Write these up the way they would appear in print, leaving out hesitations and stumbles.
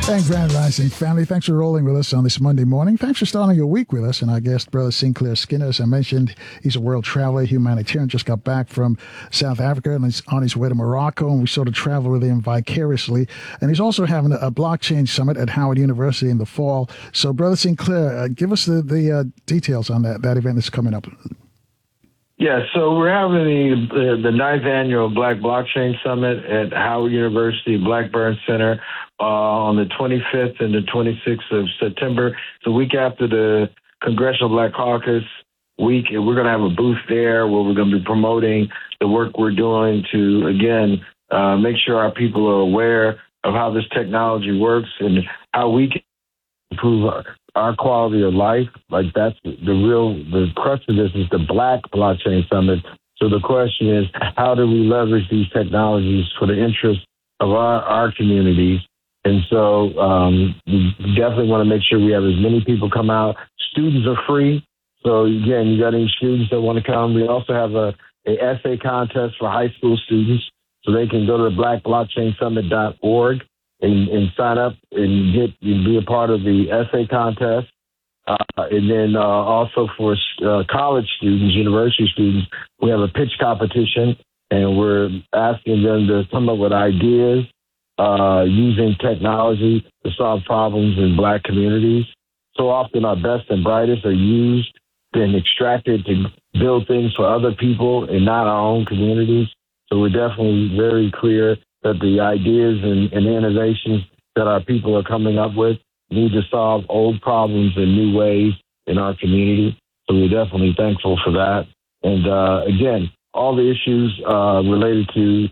And Grand Rising family, thanks for rolling with us on this Monday morning. Thanks for starting your week with us. And our guest, Brother Sinclair Skinner, as I mentioned, he's a world traveler, humanitarian, just got back from South Africa and he's on his way to Morocco. And we sort of travel with him vicariously. And he's also having a blockchain summit at Howard University in the fall. So, Brother Sinclair, give us the details on that event that's coming up. Yeah, so we're having the ninth annual Black Blockchain Summit at Howard University Blackburn Center on the 25th and the 26th of September. It's a week after the Congressional Black Caucus week, and we're going to have a booth there where we're going to be promoting the work we're doing to, again, make sure our people are aware of how this technology works and how we can improve our quality of life. Like, that's the crux of this is the Black Blockchain Summit. So the question is, how do we leverage these technologies for the interest of our communities? And so we definitely want to make sure we have as many people come out. Students are free. So again, you got any students that want to come? We also have a essay contest for high school students. So they can go to blackblockchainsummit.org and sign up and be a part of the essay contest. And then also for college students, university students, we have a pitch competition, and we're asking them to come up with ideas using technology to solve problems in Black communities. So often our best and brightest are used and extracted to build things for other people and not our own communities. So we're definitely very clear that the ideas and innovations that our people are coming up with need to solve old problems in new ways in our community. So we're definitely thankful for that. And again, all the issues related to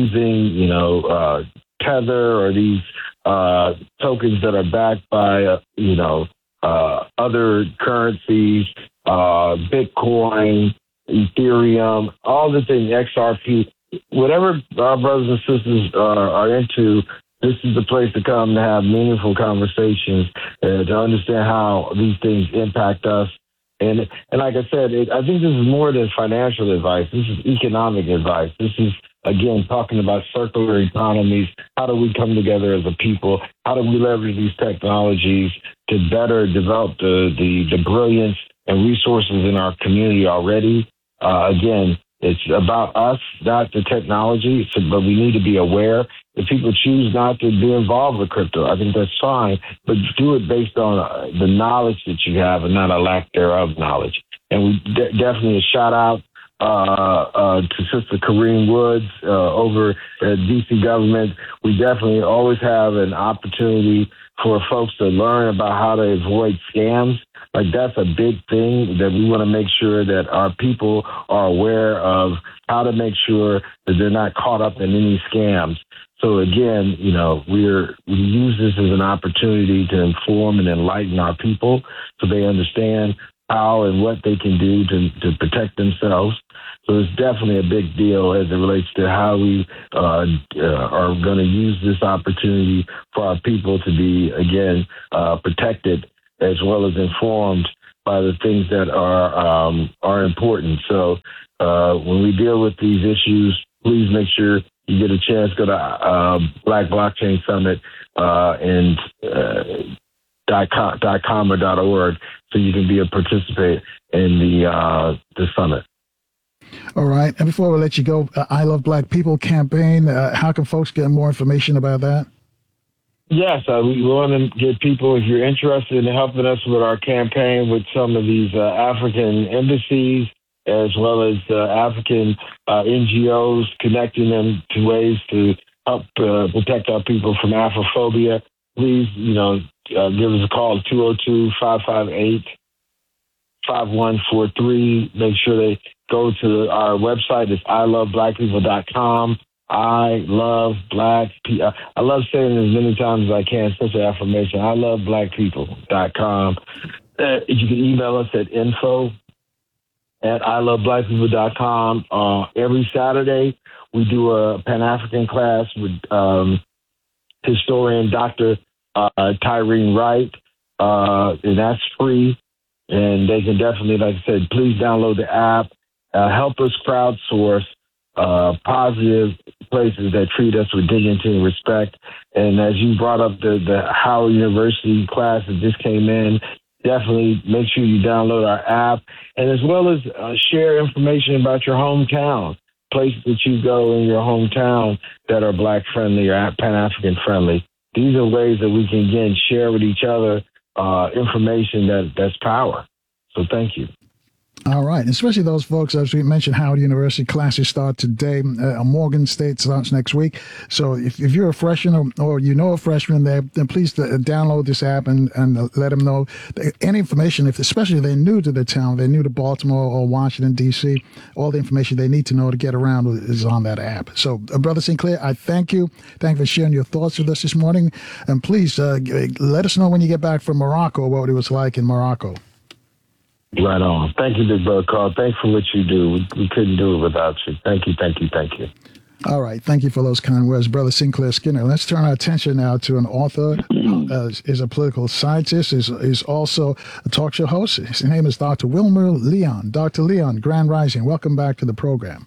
using, Tether or these tokens that are backed by, other currencies, Bitcoin, Ethereum, all the things, XRP, whatever our brothers and sisters are into, this is the place to come to have meaningful conversations to understand how these things impact us. And like I said, I think this is more than financial advice. This is economic advice. This is, again, talking about circular economies. How do we come together as a people? How do we leverage these technologies to better develop the brilliance and resources in our community already? Again, it's about us, not the technology, but we need to be aware. If people choose not to be involved with crypto, I think that's fine, but do it based on the knowledge that you have and not a lack thereof knowledge. And we definitely a shout out to Sister Kareem Woods over at DC government. We definitely always have an opportunity for folks to learn about how to avoid scams. Like, that's a big thing that we want to make sure that our people are aware of, how to make sure that they're not caught up in any scams. So again, we use this as an opportunity to inform and enlighten our people so they understand how and what they can do to protect themselves. So it's definitely a big deal as it relates to how we are going to use this opportunity for our people to be, again, protected as well as informed by the things that are important. So when we deal with these issues, please make sure you get a chance, go to Black Blockchain Summit and .com or .org so you can be a participant in the summit. All right. And before we let you go, I Love Black People campaign, how can folks get more information about that? Yes, we want to get people, if you're interested in helping us with our campaign with some of these African embassies, as well as African NGOs, connecting them to ways to help protect our people from Afrophobia, please, give us a call, 202-558-5143. Make sure they go to our website. It's iloveblackpeople.com. I love black people. I love saying it as many times as I can, such an affirmation. I love blackpeople.com. You can email us at info@iloveblackpeople.com. Every Saturday, we do a Pan-African class with historian Dr. Tyreen Wright, and that's free. And they can definitely, like I said, please download the app. Help us crowdsource positive places that treat us with dignity and respect. And as you brought up the Howard University class that just came in, definitely make sure you download our app, and as well as share information about your hometown, places that you go in your hometown that are Black friendly or Pan-African friendly. These are ways that we can, again, share with each other information that's power. So thank you. All right. Especially those folks, as we mentioned, Howard University classes start today. Morgan State starts next week. So if you're a freshman or you know a freshman there, then please download this app and let them know any information, especially if they're new to the town, they're new to Baltimore or Washington, D.C., all the information they need to know to get around is on that app. So, Brother Sinclair, I thank you. Thank you for sharing your thoughts with us this morning. And please let us know when you get back from Morocco what it was like in Morocco. Right on. Thank you, Big Brother Carl. Thanks for what you do. We couldn't do it without you. Thank you, thank you, thank you. All right. Thank you for those kind words, Brother Sinclair Skinner. Let's turn our attention now to an author, is a political scientist, is also a talk show host. His name is Dr. Wilmer Leon. Dr. Leon, Grand Rising, welcome back to the program.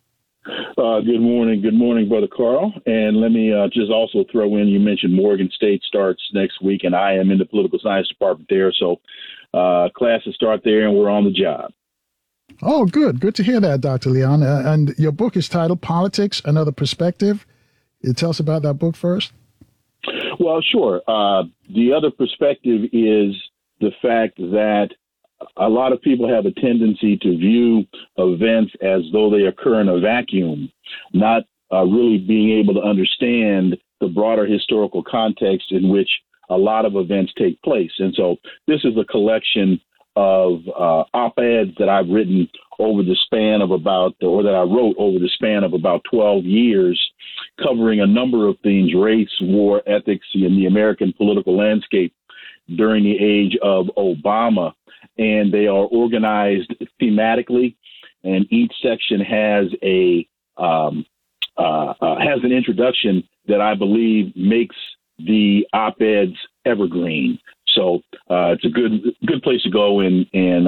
Good morning. Good morning, Brother Carl. And let me just also throw in, you mentioned Morgan State starts next week, and I am in the political science department there. So classes start there, and we're on the job. Oh, good. Good to hear that, Dr. Leon. And your book is titled Politics, Another Perspective. Tell us about that book first. Well, sure. The other perspective is the fact that a lot of people have a tendency to view events as though they occur in a vacuum, not really being able to understand the broader historical context in which a lot of events take place. And so this is a collection of op-eds that I've written over the span of that I wrote over the span of about 12 years, covering a number of themes: race, war, ethics, and the American political landscape during the age of Obama. And they are organized thematically, and each section has an introduction that I believe makes the op-eds evergreen. So it's a good place to go and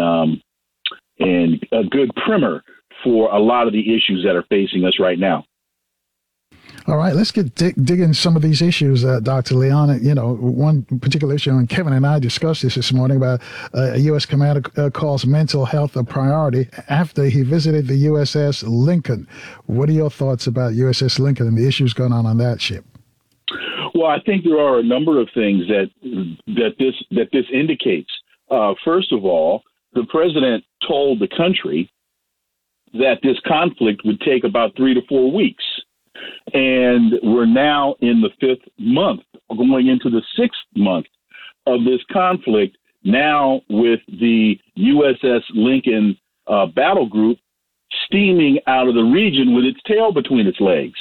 a good primer for a lot of the issues that are facing us right now. All right, let's dig into some of these issues, Dr. Leon. You know, one particular issue, and Kevin and I discussed this morning, about a U.S. commander calls mental health a priority after he visited the USS Lincoln. What are your thoughts about USS Lincoln and the issues going on that ship? Well, I think there are a number of things that this indicates. First of all, the president told the country that this conflict would take about 3 to 4 weeks. And we're now in the 5th month, going into the 6th month of this conflict, now with the USS Lincoln battle group steaming out of the region with its tail between its legs.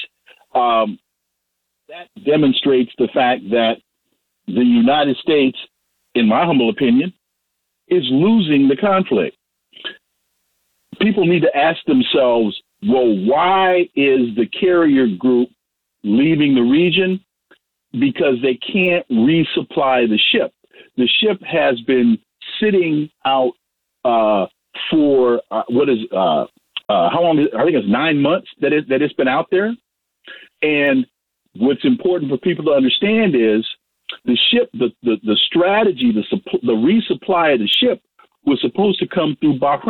That demonstrates the fact that the United States, in my humble opinion, is losing the conflict. People need to ask themselves, well, why is the carrier group leaving the region? Because they can't resupply the ship. The ship has been sitting out for how long? I think it's 9 months that it's been out there. And what's important for people to understand is the ship, the strategy, the resupply of the ship was supposed to come through Bahrain.